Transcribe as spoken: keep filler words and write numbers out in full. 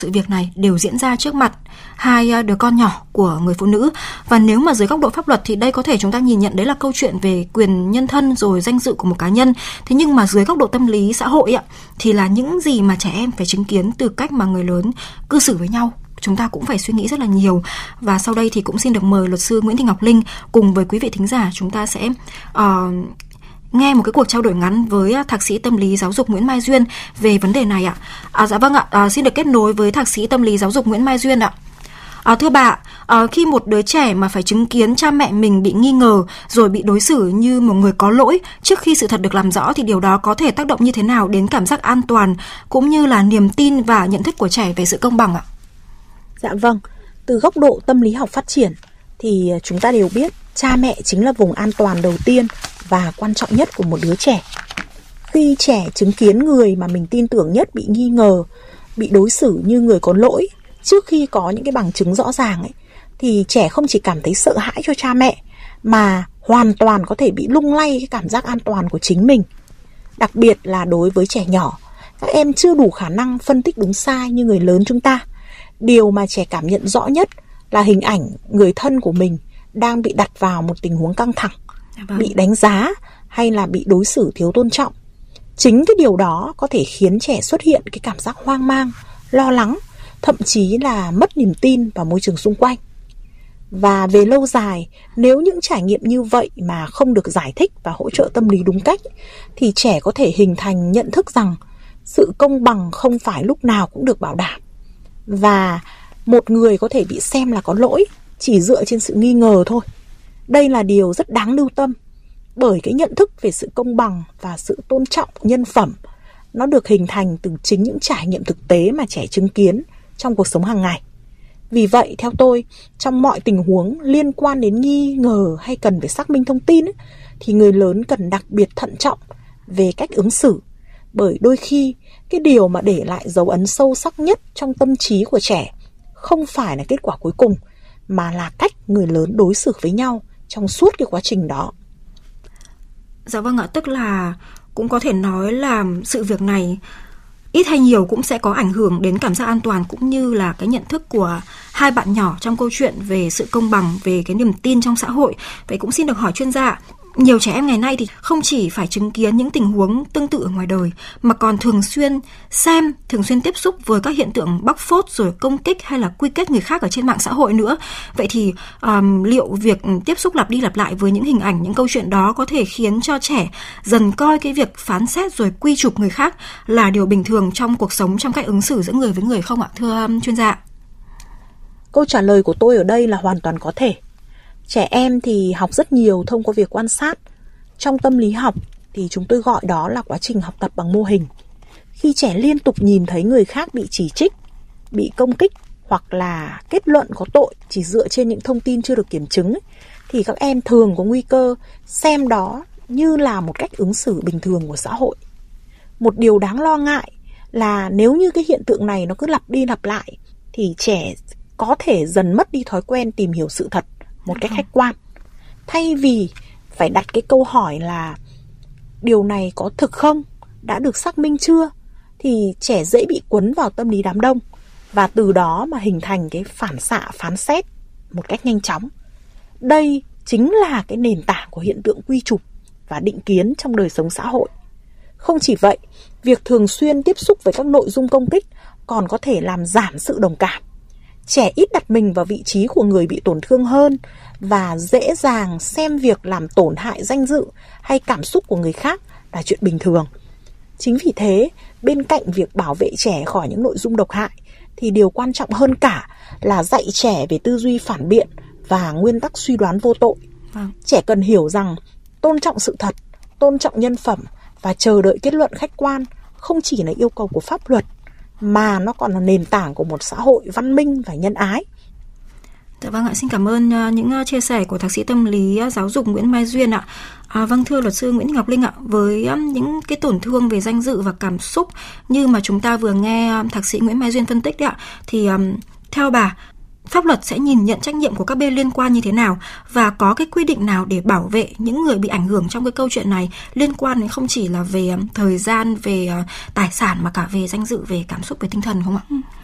sự việc này đều diễn ra trước mặt hai đứa con nhỏ của người phụ nữ. Và nếu mà dưới góc độ pháp luật thì đây có thể chúng ta nhìn nhận đấy là câu chuyện về quyền nhân thân rồi danh dự của một cá nhân. Thế nhưng mà dưới góc độ tâm lý xã hội ạ, thì là những gì mà trẻ em phải chứng kiến từ cách mà người lớn cư xử với nhau, chúng ta cũng phải suy nghĩ rất là nhiều. Và sau đây thì cũng xin được mời luật sư Nguyễn Thị Ngọc Linh cùng với quý vị thính giả chúng ta sẽ uh, nghe một cái cuộc trao đổi ngắn với thạc sĩ tâm lý giáo dục Nguyễn Mai Duyên về vấn đề này ạ. À, dạ vâng ạ, à, xin được kết nối với thạc sĩ tâm lý giáo dục Nguyễn Mai Duyên ạ. À, thưa bà, à, khi một đứa trẻ mà phải chứng kiến cha mẹ mình bị nghi ngờ rồi bị đối xử như một người có lỗi trước khi sự thật được làm rõ thì điều đó có thể tác động như thế nào đến cảm giác an toàn cũng như là niềm tin và nhận thức của trẻ về sự công bằng ạ? Dạ vâng, từ góc độ tâm lý học phát triển thì chúng ta đều biết cha mẹ chính là vùng an toàn đầu tiên và quan trọng nhất của một đứa trẻ. Khi trẻ chứng kiến người mà mình tin tưởng nhất bị nghi ngờ, bị đối xử như người có lỗi trước khi có những cái bằng chứng rõ ràng ấy, thì trẻ không chỉ cảm thấy sợ hãi cho cha mẹ mà hoàn toàn có thể bị lung lay cái cảm giác an toàn của chính mình. Đặc biệt là đối với trẻ nhỏ, các em chưa đủ khả năng phân tích đúng sai như người lớn chúng ta. Điều mà trẻ cảm nhận rõ nhất là hình ảnh người thân của mình đang bị đặt vào một tình huống căng thẳng, vâng. bị đánh giá hay là bị đối xử thiếu tôn trọng. Chính cái điều đó có thể khiến trẻ xuất hiện cái cảm giác hoang mang, lo lắng, thậm chí là mất niềm tin vào môi trường xung quanh. Và về lâu dài, nếu những trải nghiệm như vậy mà không được giải thích và hỗ trợ tâm lý đúng cách, thì trẻ có thể hình thành nhận thức rằng sự công bằng không phải lúc nào cũng được bảo đảm. Và một người có thể bị xem là có lỗi chỉ dựa trên sự nghi ngờ thôi. Đây là điều rất đáng lưu tâm, bởi cái nhận thức về sự công bằng và sự tôn trọng nhân phẩm nó được hình thành từ chính những trải nghiệm thực tế mà trẻ chứng kiến trong cuộc sống hàng ngày. Vì vậy, theo tôi, trong mọi tình huống liên quan đến nghi ngờ hay cần phải xác minh thông tin ấy, thì người lớn cần đặc biệt thận trọng về cách ứng xử. Bởi đôi khi, cái điều mà để lại dấu ấn sâu sắc nhất trong tâm trí của trẻ không phải là kết quả cuối cùng, mà là cách người lớn đối xử với nhau trong suốt cái quá trình đó. Dạ vâng ạ, tức là cũng có thể nói là sự việc này ít hay nhiều cũng sẽ có ảnh hưởng đến cảm giác an toàn cũng như là cái nhận thức của hai bạn nhỏ trong câu chuyện về sự công bằng, về cái niềm tin trong xã hội. Vậy cũng xin được hỏi chuyên gia, nhiều trẻ em ngày nay thì không chỉ phải chứng kiến những tình huống tương tự ở ngoài đời mà còn thường xuyên xem, thường xuyên tiếp xúc với các hiện tượng bóc phốt rồi công kích hay là quy kết người khác ở trên mạng xã hội nữa. Vậy thì um, liệu việc tiếp xúc lặp đi lặp lại với những hình ảnh, những câu chuyện đó có thể khiến cho trẻ dần coi cái việc phán xét rồi quy chụp người khác là điều bình thường trong cuộc sống, trong cách ứng xử giữa người với người không ạ, thưa um, chuyên gia? Câu trả lời của tôi ở đây là hoàn toàn có thể. Trẻ em thì học rất nhiều thông qua việc quan sát. Trong tâm lý học thì chúng tôi gọi đó là quá trình học tập bằng mô hình. Khi trẻ liên tục nhìn thấy người khác bị chỉ trích, bị công kích hoặc là kết luận có tội chỉ dựa trên những thông tin chưa được kiểm chứng, thì các em thường có nguy cơ xem đó như là một cách ứng xử bình thường của xã hội. Một điều đáng lo ngại là nếu như cái hiện tượng này nó cứ lặp đi lặp lại thì trẻ có thể dần mất đi thói quen tìm hiểu sự thật một cách khách quan. Thay vì phải đặt cái câu hỏi là điều này có thực không, đã được xác minh chưa, thì trẻ dễ bị cuốn vào tâm lý đám đông và từ đó mà hình thành cái phản xạ phán xét một cách nhanh chóng. Đây chính là cái nền tảng của hiện tượng quy chụp và định kiến trong đời sống xã hội. Không chỉ vậy, việc thường xuyên tiếp xúc với các nội dung công kích còn có thể làm giảm sự đồng cảm. Trẻ ít đặt mình vào vị trí của người bị tổn thương hơn và dễ dàng xem việc làm tổn hại danh dự hay cảm xúc của người khác là chuyện bình thường. Chính vì thế, bên cạnh việc bảo vệ trẻ khỏi những nội dung độc hại, thì điều quan trọng hơn cả là dạy trẻ về tư duy phản biện và nguyên tắc suy đoán vô tội. Vâng. Trẻ cần hiểu rằng tôn trọng sự thật, tôn trọng nhân phẩm và chờ đợi kết luận khách quan không chỉ là yêu cầu của pháp luật, mà nó còn là nền tảng của một xã hội văn minh và nhân ái. Dạ vâng ạ, xin cảm ơn uh, những uh, chia sẻ của thạc sĩ tâm lý uh, giáo dục Nguyễn Mai Duyên ạ. À, vâng, thưa luật sư Nguyễn Thị Ngọc Linh ạ, với um, những cái tổn thương về danh dự và cảm xúc như mà chúng ta vừa nghe um, thạc sĩ Nguyễn Mai Duyên phân tích đấy ạ, thì um, theo bà, pháp luật sẽ nhìn nhận trách nhiệm của các bên liên quan như thế nào và có cái quy định nào để bảo vệ những người bị ảnh hưởng trong cái câu chuyện này, liên quan đến không chỉ là về um, thời gian, về uh, tài sản mà cả về danh dự, về cảm xúc, về tinh thần không ạ?